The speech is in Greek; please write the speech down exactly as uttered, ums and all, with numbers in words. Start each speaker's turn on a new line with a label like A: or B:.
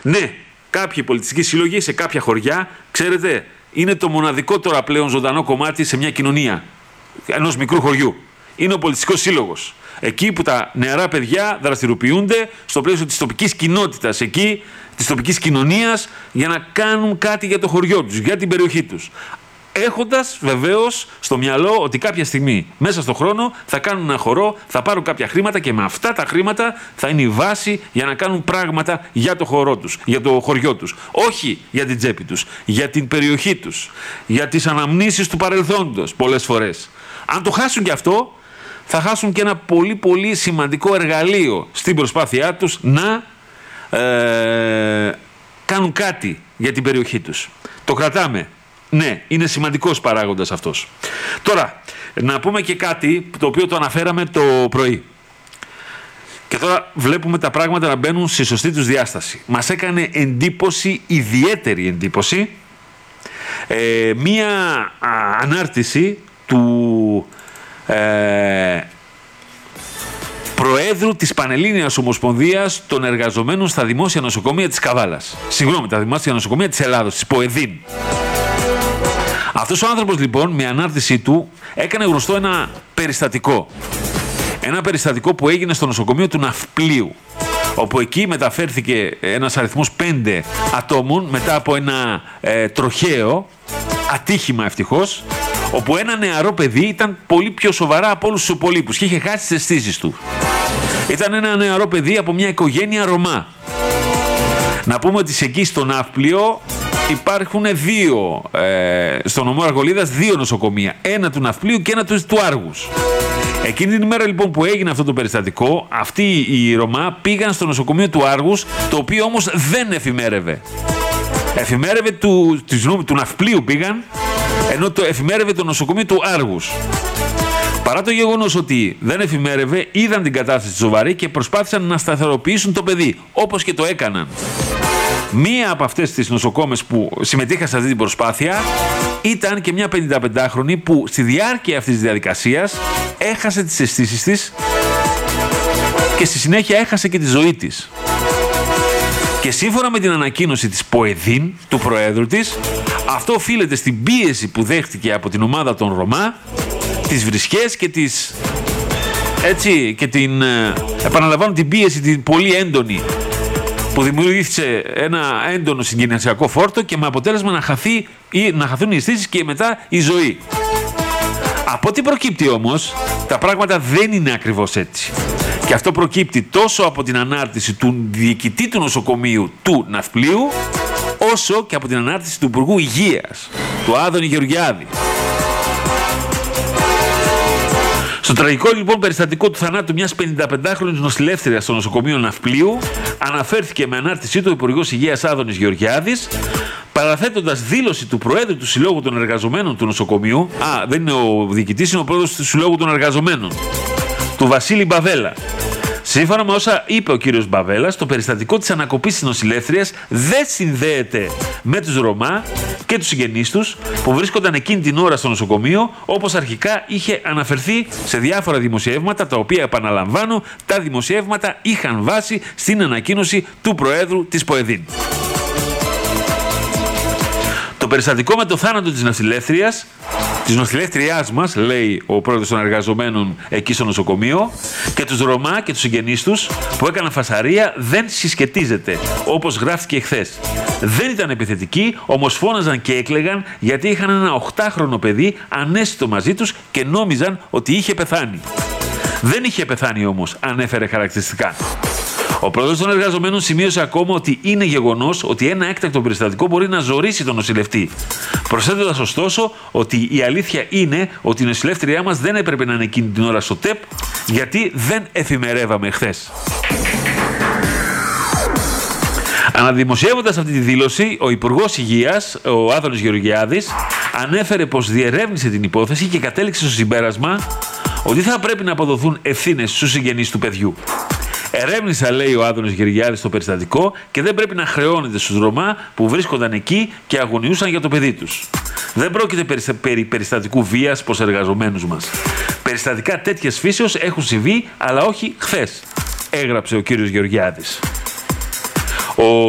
A: Ναι, κάποιοι πολιτιστικοί σύλλογοι σε κάποια χωριά, ξέρετε, είναι το μοναδικό τώρα πλέον ζωντανό κομμάτι σε μια κοινωνία ενός μικρού χωριού. Είναι ο πολιτιστικός σύλλογος. Εκεί που τα νεαρά παιδιά δραστηριοποιούνται στο πλαίσιο της τοπικής κοινότητας, εκεί της τοπικής κοινωνίας, για να κάνουν κάτι για το χωριό τους, για την περιοχή τους. Έχοντας βεβαίως στο μυαλό ότι κάποια στιγμή μέσα στον χρόνο θα κάνουν ένα χορό, θα πάρουν κάποια χρήματα και με αυτά τα χρήματα θα είναι η βάση για να κάνουν πράγματα για το χορό τους, για το χωριό τους. Όχι για την τσέπη τους, για την περιοχή τους, για τις αναμνήσεις του παρελθόντος πολλές φορές. Αν το χάσουν και αυτό, θα χάσουν και ένα πολύ πολύ σημαντικό εργαλείο στην προσπάθειά τους να ε, κάνουν κάτι για την περιοχή τους. Το κρατάμε. Ναι, είναι σημαντικός παράγοντας αυτός. Τώρα, να πούμε και κάτι το οποίο το αναφέραμε το πρωί. Και τώρα βλέπουμε τα πράγματα να μπαίνουν στη σωστή τους διάσταση. Μας έκανε εντύπωση, ιδιαίτερη εντύπωση, ε, μία α, ανάρτηση του ε, Προέδρου της Πανελλήνιας Ομοσπονδίας των Εργαζομένων στα Δημόσια Νοσοκομεία της Καβάλας. Συγγνώμη, τα Δημόσια Νοσοκομεία της Ελλάδος, της ΠΟΕΔΗΝ. Αυτός ο άνθρωπος λοιπόν με ανάρτησή του έκανε γνωστό ένα περιστατικό. Ένα περιστατικό που έγινε στο νοσοκομείο του Ναυπλίου, όπου εκεί μεταφέρθηκε ένας αριθμός πέντε ατόμων μετά από ένα ε, τροχαίο ατύχημα ευτυχώς, όπου ένα νεαρό παιδί ήταν πολύ πιο σοβαρά από όλους τους υπολείπους και είχε χάσει τις αισθήσεις του. Ήταν ένα νεαρό παιδί από μια οικογένεια Ρωμά. Να πούμε ότι εκεί στο Ναύπλιο υπάρχουν δύο, ε, στο νομό Αργολίδας, δύο νοσοκομεία. Ένα του Ναυπλίου και ένα του, του Άργους. Εκείνη την ημέρα λοιπόν που έγινε αυτό το περιστατικό, αυτοί οι Ρωμά πήγαν στο νοσοκομείο του Άργους, το οποίο όμως δεν εφημέρευε. Εφημέρευε του, του, του Ναυπλίου πήγαν, ενώ το εφημέρευε το νοσοκομείο του Άργους. Παρά το γεγονός ότι δεν εφημέρευε, είδαν την κατάσταση σοβαρή και προσπάθησαν να σταθεροποιήσουν το παιδί, όπως και το έκαναν. Μία από αυτές τις νοσοκόμες που συμμετείχαν σε αυτή την προσπάθεια ήταν και μια πενηνταπεντάχρονη που στη διάρκεια αυτής της διαδικασίας έχασε τις αισθήσεις της και στη συνέχεια έχασε και τη ζωή της. Και σύμφωνα με την ανακοίνωση της ΠΟΕΔΗΝ, του Προέδρου της, αυτό οφείλεται στην πίεση που δέχτηκε από την ομάδα των Ρωμά, τις βρισχές και τις... έτσι, και την... επαναλαμβάνω την πίεση, την πολύ έντονη, που δημιουργήθηκε ένα έντονο συγκινησιακό φόρτο και με αποτέλεσμα να, χαθεί, ή να χαθούν οι αισθήσεις και μετά η ζωή. Από τι προκύπτει όμως, τα πράγματα δεν είναι ακριβώς έτσι. Και αυτό προκύπτει τόσο από την ανάρτηση του διοικητή του νοσοκομείου του Ναυπλίου, όσο και από την ανάρτηση του Υπουργού Υγείας, του Άδωνη Γεωργιάδη. Στο τραγικό λοιπόν περιστατικό του θανάτου μιας πενηνταπεντάχρονης νοσηλεύτριας στο νοσοκομείο Ναυπλίου, αναφέρθηκε με ανάρτησή του ο Υπουργός Υγείας Άδωνης Γεωργιάδης, παραθέτοντας δήλωση του Προέδρου του Συλλόγου των Εργαζομένων του νοσοκομείου, α, δεν είναι ο διοικητής, είναι ο Πρόεδρος του Συλλόγου των Εργαζομένων, του Βασίλη Μπαβέλα. Σύμφωνα με όσα είπε ο κύριος Μπαβέλας, το περιστατικό της ανακοπής της νοσηλεύτριας δεν συνδέεται με τους Ρωμά και τους συγγενείς τους που βρίσκονταν εκείνη την ώρα στο νοσοκομείο, όπως αρχικά είχε αναφερθεί σε διάφορα δημοσιεύματα, τα οποία, επαναλαμβάνω, τα δημοσιεύματα είχαν βάση στην ανακοίνωση του Προέδρου της ΠΟΕΔΗΝ. Το περιστατικό με το θάνατο της νοσηλεύτριας, της νοσηλεύτριάς μας, λέει ο πρόεδρος των εργαζομένων εκεί στο νοσοκομείο, και τους Ρωμά και τους συγγενείς τους που έκαναν φασαρία, δεν συσχετίζεται, όπως γράφτηκε εχθές. Δεν ήταν επιθετικοί, όμως φώναζαν και έκλαιγαν γιατί είχαν ένα οχτάχρονο παιδί ανέστητο μαζί τους και νόμιζαν ότι είχε πεθάνει. Δεν είχε πεθάνει όμως, ανέφερε χαρακτηριστικά. Ο πρόεδρος των εργαζομένων σημείωσε ακόμα ότι είναι γεγονός ότι ένα έκτακτο περιστατικό μπορεί να ζορίσει τον νοσηλευτή. Προσθέτοντας ωστόσο ότι η αλήθεια είναι ότι η νοσηλεύτριά μας δεν έπρεπε να είναι εκείνη την ώρα στο ΤΕΠ, γιατί δεν εφημερεύαμε χθες. Αναδημοσιεύοντας αυτή τη δήλωση, ο Υπουργός Υγείας, ο Άδωνης Γεωργιάδης, ανέφερε πως διερεύνησε την υπόθεση και κατέληξε στο συμπέρασμα ότι θα πρέπει να αποδοθούν ευθύνες στους συγγενείς του παιδιού. Ερεύνησα, λέει ο Άδωνης Γεωργιάδης, το περιστατικό και δεν πρέπει να χρεώνεται στους Ρωμά που βρίσκονταν εκεί και αγωνιούσαν για το παιδί τους. Δεν πρόκειται περί περιστατικού βίας προς εργαζομένους μας. Περιστατικά τέτοιας φύσεως έχουν συμβεί, αλλά όχι χθες, έγραψε ο κύριος Γεωργιάδης. Ο